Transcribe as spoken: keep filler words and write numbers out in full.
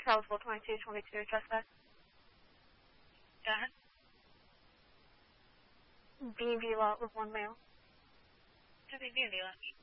eligible twenty-two twenty-two, trespass. Go ahead. B and B lot with one male. To the B and B lot.